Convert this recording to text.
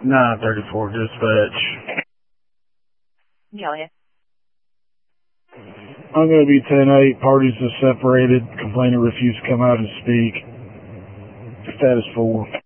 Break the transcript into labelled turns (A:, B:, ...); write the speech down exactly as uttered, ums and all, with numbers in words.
A: nine thirty-four dispatch.
B: Jolly.
A: I'm going to be ten eight. Parties are separated. Complainant refused to come out and speak. Status four.